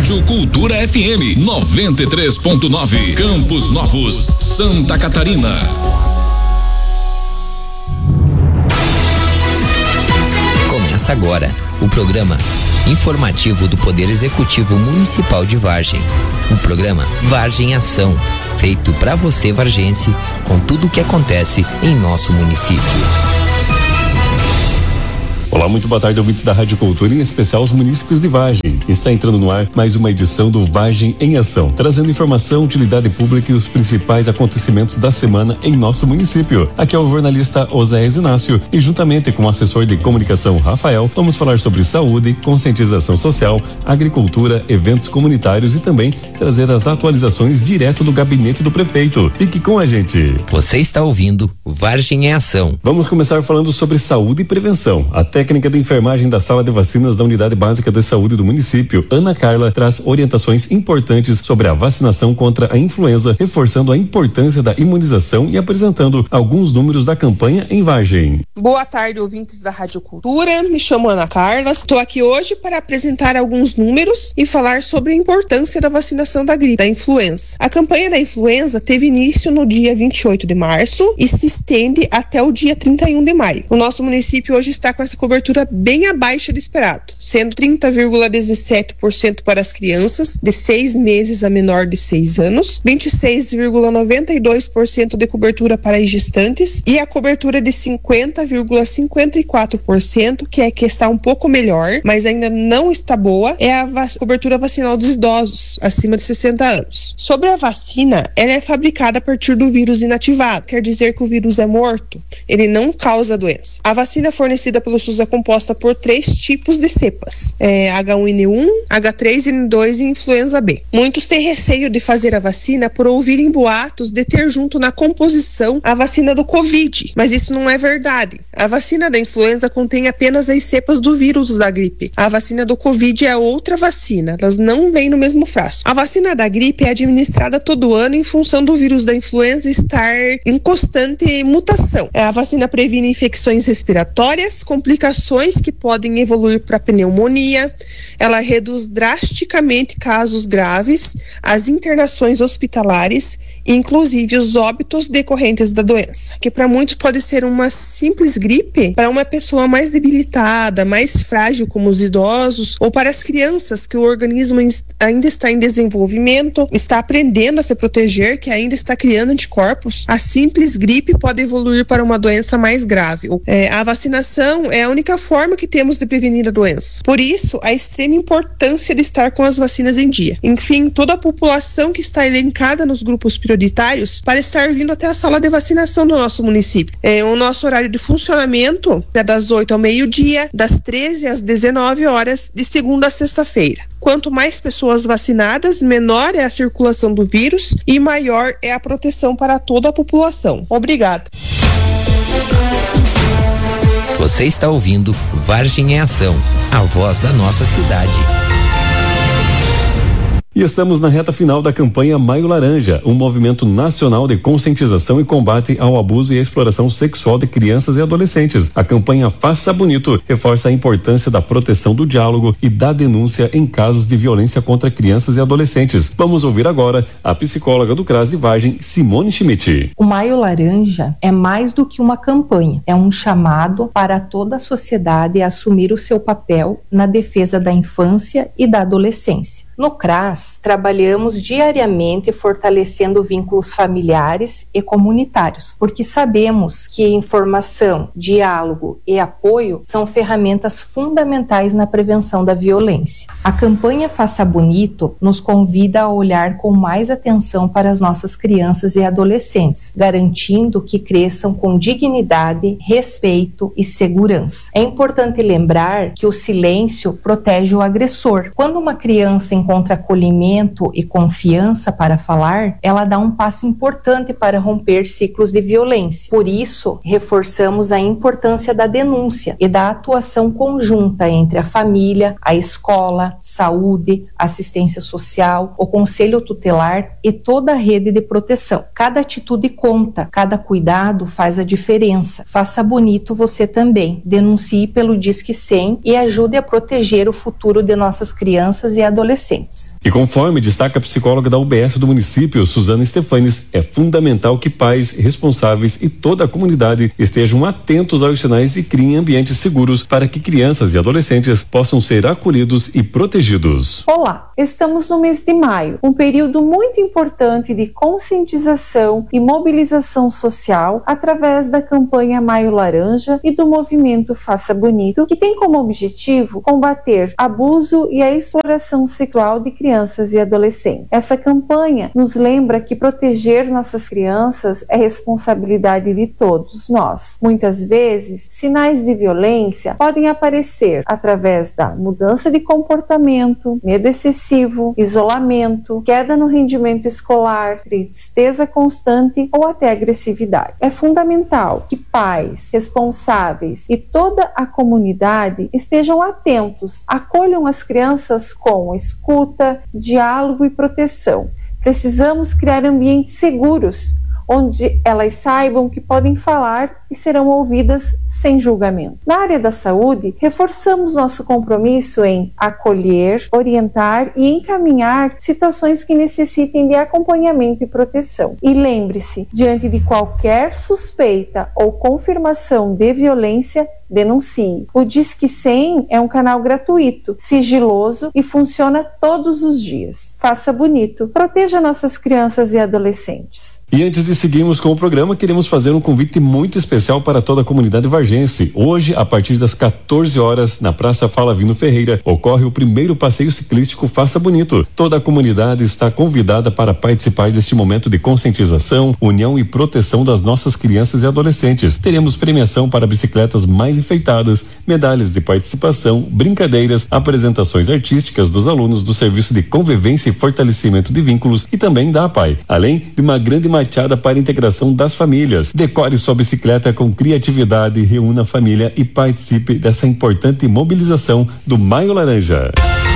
Rádio Cultura FM 93.9, Campos Novos, Santa Catarina. Começa agora o programa informativo do Poder Executivo Municipal de Vargem. O programa Vargem em Ação, feito para você vargense, com tudo o que acontece em nosso município. Olá, muito boa tarde, ouvintes da Rádio Cultura, em especial os munícipes de Vargem. Está entrando no ar mais uma edição do Vargem em Ação, trazendo informação, utilidade pública e os principais acontecimentos da semana em nosso município. Aqui é o jornalista Oséias Inácio e, juntamente com o assessor de comunicação Rafael, vamos falar sobre saúde, conscientização social, agricultura, eventos comunitários e também trazer as atualizações direto do gabinete do prefeito. Fique com a gente. Você está ouvindo Vargem em Ação. Vamos começar falando sobre saúde e prevenção. A técnica de enfermagem da Sala de Vacinas da Unidade Básica de Saúde do município, Ana Carla, traz orientações importantes sobre a vacinação contra a influenza, reforçando a importância da imunização e apresentando alguns números da campanha em Vargem. Boa tarde, ouvintes da Rádio Cultura. Me chamo Ana Carla. Estou aqui hoje para apresentar alguns números e falar sobre a importância da vacinação da gripe, da influenza. A campanha da influenza teve início no dia 28 de março e se estende até o dia 31 de maio. O nosso município hoje está com essa cobertura bem abaixo do esperado, sendo 30,17% para as crianças de 6 meses a menor de 6 anos, 26,92% de cobertura para as gestantes e a cobertura de 50,54%, que está um pouco melhor, mas ainda não está boa, é a cobertura vacinal dos idosos acima de 60 anos. Sobre a vacina, ela é fabricada a partir do vírus inativado, quer dizer que o vírus é morto, ele não causa doença. A vacina fornecida pelo SUS é composta por 3 tipos de cepas, H1N1, H3N2 e influenza B. Muitos têm receio de fazer a vacina por ouvirem boatos de ter junto na composição a vacina do Covid, mas isso não é verdade. A vacina da influenza contém apenas as cepas do vírus da gripe. A vacina do Covid é outra vacina, elas não vêm no mesmo frasco. A vacina da gripe é administrada todo ano em função do vírus da influenza estar em constante mutação. A vacina previne infecções respiratórias, complicações que podem evoluir para pneumonia. Ela reduz drasticamente casos graves, as internações hospitalares, inclusive os óbitos decorrentes da doença, que para muitos pode ser uma simples gripe, para uma pessoa mais debilitada, mais frágil, como os idosos, ou para as crianças, que o organismo ainda está em desenvolvimento, está aprendendo a se proteger, que ainda está criando anticorpos. A simples gripe pode evoluir para uma doença mais grave. A vacinação é a única forma que temos de prevenir a doença. Por isso, a extrema importância de estar com as vacinas em dia. Enfim, toda a população que está elencada nos grupos prioritários para estar vindo até a sala de vacinação do nosso município. O nosso horário de funcionamento é das 8 ao meio-dia, das 13 às 19 horas, de segunda a sexta-feira. Quanto mais pessoas vacinadas, menor é a circulação do vírus e maior é a proteção para toda a população. Obrigada. Você está ouvindo Vargem em Ação, a voz da nossa cidade. E estamos na reta final da campanha Maio Laranja, um movimento nacional de conscientização e combate ao abuso e à exploração sexual de crianças e adolescentes. A campanha Faça Bonito reforça a importância da proteção do diálogo e da denúncia em casos de violência contra crianças e adolescentes. Vamos ouvir agora a psicóloga do CRAS de Vargem, Simone Schmidt. O Maio Laranja é mais do que uma campanha, é um chamado para toda a sociedade assumir o seu papel na defesa da infância e da adolescência. No CRAS, trabalhamos diariamente fortalecendo vínculos familiares e comunitários, porque sabemos que informação, diálogo e apoio são ferramentas fundamentais na prevenção da violência. A campanha Faça Bonito nos convida a olhar com mais atenção para as nossas crianças e adolescentes, garantindo que cresçam com dignidade, respeito e segurança. É importante lembrar que o silêncio protege o agressor. Quando uma criança encontra acolhimento e confiança para falar, ela dá um passo importante para romper ciclos de violência. Por isso, reforçamos a importância da denúncia e da atuação conjunta entre a família, a escola, saúde, assistência social, o conselho tutelar e toda a rede de proteção. Cada atitude conta, cada cuidado faz a diferença. Faça bonito você também. Denuncie pelo Disque 100 e ajude a proteger o futuro de nossas crianças e adolescentes. adolescentes. E conforme destaca a psicóloga da UBS do município, Suzana Stefanes, é fundamental que pais, responsáveis e toda a comunidade estejam atentos aos sinais e criem ambientes seguros para que crianças e adolescentes possam ser acolhidos e protegidos. Olá, estamos no mês de maio, um período muito importante de conscientização e mobilização social através da campanha Maio Laranja e do movimento Faça Bonito, que tem como objetivo combater abuso e a exploração sexual de crianças e adolescentes. Essa campanha nos lembra que proteger nossas crianças é responsabilidade de todos nós. Muitas vezes, sinais de violência podem aparecer através da mudança de comportamento, medo excessivo, isolamento, queda no rendimento escolar, tristeza constante ou até agressividade. É fundamental que pais, responsáveis e toda a comunidade estejam atentos, acolham as crianças com escuta, diálogo e proteção. Precisamos criar ambientes seguros, onde elas saibam que podem falar e serão ouvidas sem julgamento. Na área da saúde, reforçamos nosso compromisso em acolher, orientar e encaminhar situações que necessitem de acompanhamento e proteção. E lembre-se, diante de qualquer suspeita ou confirmação de violência, denuncie. O Disque 100 é um canal gratuito, sigiloso e funciona todos os dias. Faça bonito, proteja nossas crianças e adolescentes. E antes de seguirmos com o programa, queremos fazer um convite muito especial para toda a comunidade vargense. Hoje, a partir das 14 horas, na Praça Falavino Ferreira, ocorre o primeiro passeio ciclístico Faça Bonito. Toda a comunidade está convidada para participar deste momento de conscientização, união e proteção das nossas crianças e adolescentes. Teremos premiação para bicicletas mais enfeitadas, medalhas de participação, brincadeiras, apresentações artísticas dos alunos do Serviço de Convivência e Fortalecimento de Vínculos e também da APAI, além de uma grande mateada para a integração das famílias. Decore sua bicicleta com criatividade, reúna a família e participe dessa importante mobilização do Maio Laranja.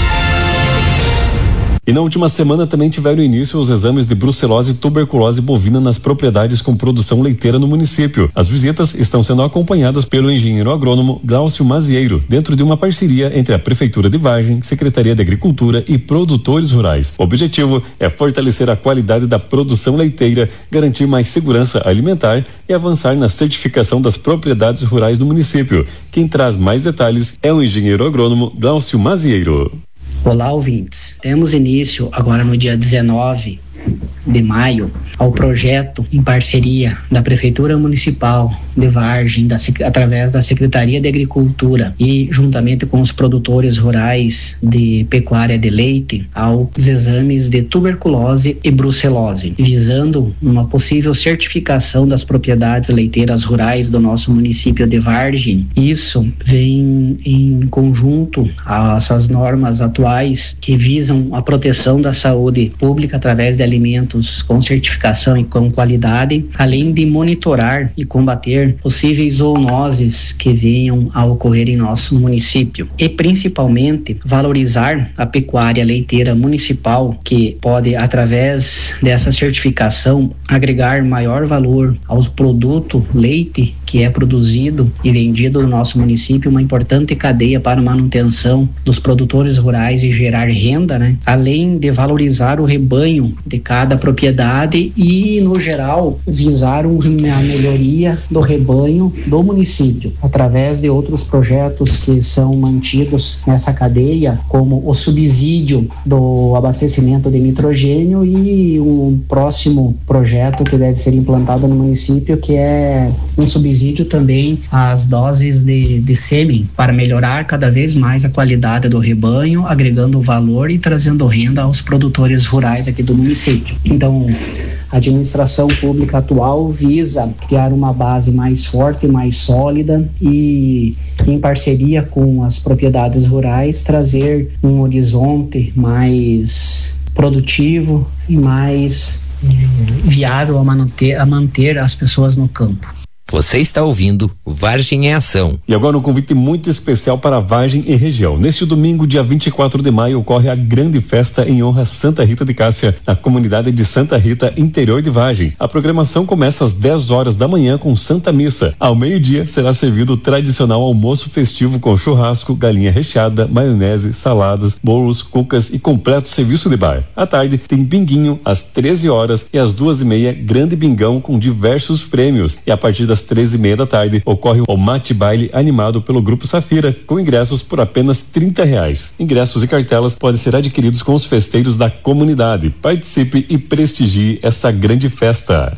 E na última semana também tiveram início os exames de brucelose e tuberculose bovina nas propriedades com produção leiteira no município. As visitas estão sendo acompanhadas pelo engenheiro agrônomo Glaucio Mazieiro, dentro de uma parceria entre a Prefeitura de Vargem, Secretaria de Agricultura e produtores rurais. O objetivo é fortalecer a qualidade da produção leiteira, garantir mais segurança alimentar e avançar na certificação das propriedades rurais do município. Quem traz mais detalhes é o engenheiro agrônomo Glaucio Mazieiro. Olá, ouvintes. Temos início agora no dia 19 de maio ao projeto em parceria da Prefeitura Municipal de Vargem, através da Secretaria de Agricultura e juntamente com os produtores rurais de pecuária de leite, aos exames de tuberculose e brucelose, visando uma possível certificação das propriedades leiteiras rurais do nosso município de Vargem. Isso vem em conjunto a essas normas atuais que visam a proteção da saúde pública através de alimentos com certificação e com qualidade, além de monitorar e combater possíveis zoonoses que venham a ocorrer em nosso município. E principalmente valorizar a pecuária leiteira municipal, que pode, através dessa certificação, agregar maior valor aos produtos leite que é produzido e vendido no nosso município, uma importante cadeia para a manutenção dos produtores rurais e gerar renda, né? Além de valorizar o rebanho de cada propriedade e, no geral, visar a melhoria do rebanho do município, através de outros projetos que são mantidos nessa cadeia, como o subsídio do abastecimento de nitrogênio e um próximo projeto que deve ser implantado no município, que é um subsídio também às doses de sêmen, para melhorar cada vez mais a qualidade do rebanho, agregando valor e trazendo renda aos produtores rurais aqui do município. Então, a administração pública atual visa criar uma base mais forte, mais sólida e, em parceria com as propriedades rurais, trazer um horizonte mais produtivo e mais viável a manter as pessoas no campo. Você está ouvindo Vargem em Ação. E agora um convite muito especial para Vargem e região. Neste domingo, dia 24 de maio, ocorre a grande festa em honra a Santa Rita de Cássia, na comunidade de Santa Rita, interior de Vargem. A programação começa às 10 horas da manhã com Santa Missa. Ao meio-dia será servido o tradicional almoço festivo com churrasco, galinha recheada, maionese, saladas, bolos, cucas e completo serviço de bar. À tarde tem binguinho às 13 horas e às 2:30 grande bingão com diversos prêmios. E a partir das 13:30 da tarde ocorre o mate baile animado pelo Grupo Safira, com ingressos por apenas R$30. Ingressos e cartelas podem ser adquiridos com os festeiros da comunidade. Participe e prestigie essa grande festa.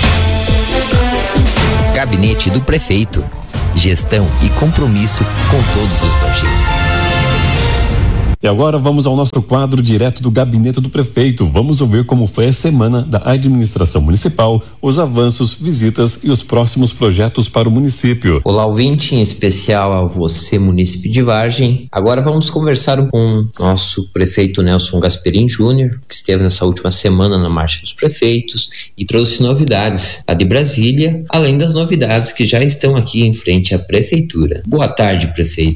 Gabinete do Prefeito. Gestão e compromisso com todos os vargenses. E agora vamos ao nosso quadro direto do Gabinete do Prefeito. Vamos ouvir como foi a semana da administração municipal, os avanços, visitas e os próximos projetos para o município. Olá, ouvinte, em especial a você, munícipe de Vargem. Agora vamos conversar com o nosso prefeito Nelson Gasperin Júnior, que esteve nessa última semana na Marcha dos Prefeitos e trouxe novidades a de Brasília, além das novidades que já estão aqui em frente à prefeitura. Boa tarde, prefeito.